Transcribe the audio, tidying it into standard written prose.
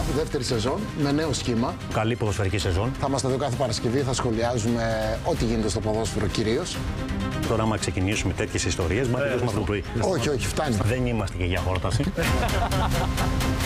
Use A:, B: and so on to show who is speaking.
A: δεύτερη σεζόν, με νέο σχήμα.
B: Καλή ποδοσφαιρική σεζόν.
A: Θα είμαστε εδώ κάθε Παρασκευή, θα σχολιάζουμε ό,τι γίνεται στο ποδόσφαιρο κυρίως.
B: Τώρα, άμα ξεκινήσουμε τέτοιες ιστορίες, μα το πρωί.
A: Όχι, όχι, φτάνει.
B: Δεν είμαστε και για χόρταση.